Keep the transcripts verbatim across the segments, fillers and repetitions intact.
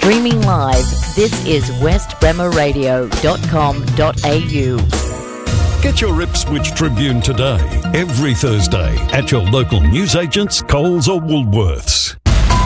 Streaming live, this is west bremer radio dot com dot a u. Get your Ipswich Tribune today, every Thursday, at your local newsagents, Coles or Woolworths.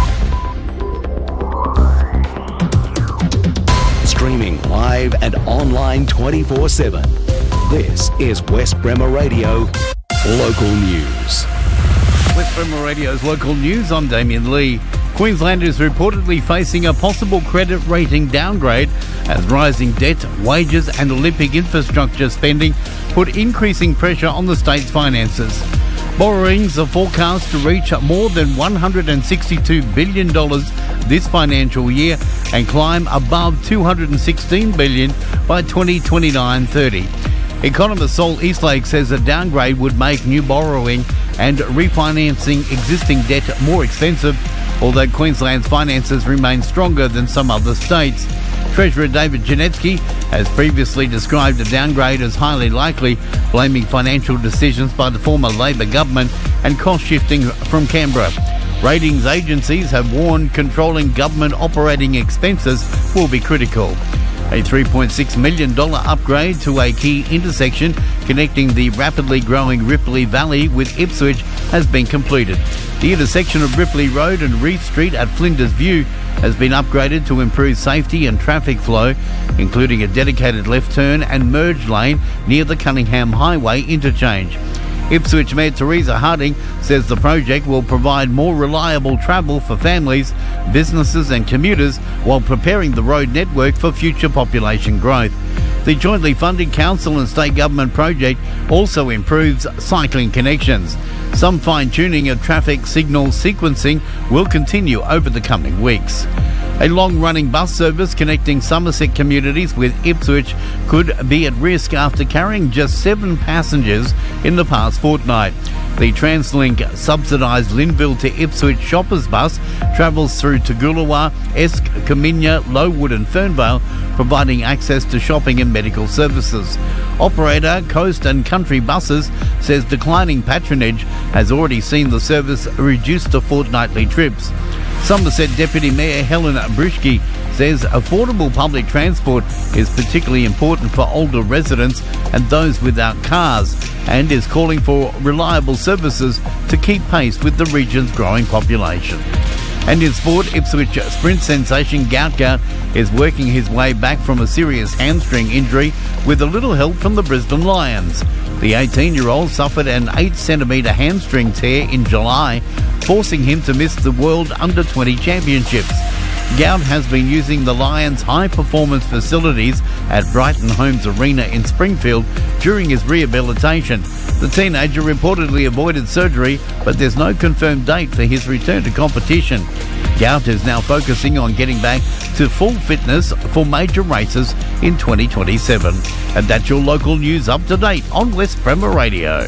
Streaming live and online twenty-four seven. This is West Bremer Radio Local News. West Bremer Radio's Local News, I'm Damien Lee. Queensland is reportedly facing a possible credit rating downgrade as rising debt, wages and Olympic infrastructure spending put increasing pressure on the state's finances. Borrowings are forecast to reach more than one hundred sixty-two billion dollars this financial year and climb above two hundred sixteen billion dollars by twenty twenty-nine thirty. Economist Saul Eastlake says a downgrade would make new borrowing and refinancing existing debt more expensive, although Queensland's finances remain stronger than some other states. Treasurer David Janetsky has previously described a downgrade as highly likely, blaming financial decisions by the former Labor government and cost shifting from Canberra. Ratings agencies have warned controlling government operating expenses will be critical. A three point six million dollars upgrade to a key intersection connecting the rapidly growing Ripley Valley with Ipswich has been completed. The intersection of Ripley Road and Reef Street at Flinders View has been upgraded to improve safety and traffic flow, including a dedicated left turn and merge lane near the Cunningham Highway interchange. Ipswich Mayor Teresa Harding says the project will provide more reliable travel for families, businesses and commuters while preparing the road network for future population growth. The jointly funded council and state government project also improves cycling connections. Some fine-tuning of traffic signal sequencing will continue over the coming weeks. A long-running bus service connecting Somerset communities with Ipswich could be at risk after carrying just seven passengers in the past fortnight. The TransLink subsidised Linville to Ipswich shoppers bus travels through Toogoolawah, Esk, Kaminya, Lowood and Fernvale, providing access to shopping and medical services. Operator Coast and Country Buses says declining patronage has already seen the service reduced to fortnightly trips. Somerset Deputy Mayor Helen Brischke says affordable public transport is particularly important for older residents and those without cars, and is calling for reliable services to keep pace with the region's growing population. And in sport, Ipswich sprint sensation Gout Gout is working his way back from a serious hamstring injury with a little help from the Brisbane Lions. The eighteen-year-old suffered an eight centimetre hamstring tear in July, forcing him to miss the World Under twenty Championships. Gout has been using the Lions' high-performance facilities at Brighton Homes Arena in Springfield during his rehabilitation. The teenager reportedly avoided surgery, but there's no confirmed date for his return to competition. Gout is now focusing on getting back to full fitness for major races in twenty twenty-seven. And that's your local news up to date on West Bremer Radio.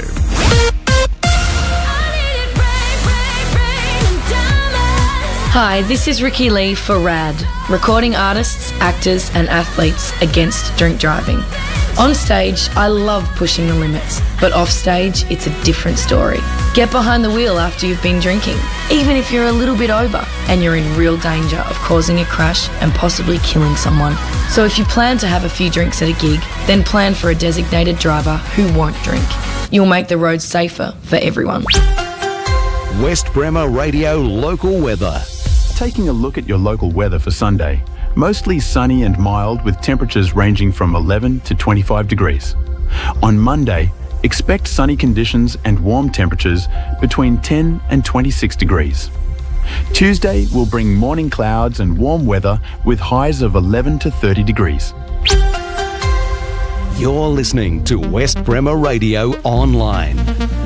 Hi, this is Ricky Lee for RAD, recording artists, actors and athletes against drink driving. On stage, I love pushing the limits, but off stage, it's a different story. Get behind the wheel after you've been drinking, even if you're a little bit over and you're in real danger of causing a crash and possibly killing someone. So if you plan to have a few drinks at a gig, then plan for a designated driver who won't drink. You'll make the roads safer for everyone. West Bremer Radio Local Weather. Taking a look at your local weather for Sunday. Mostly sunny and mild with temperatures ranging from eleven to twenty-five degrees. On Monday, expect sunny conditions and warm temperatures between ten and twenty-six degrees. Tuesday will bring morning clouds and warm weather with highs of eleven to thirty degrees. You're listening to West Bremer Radio Online.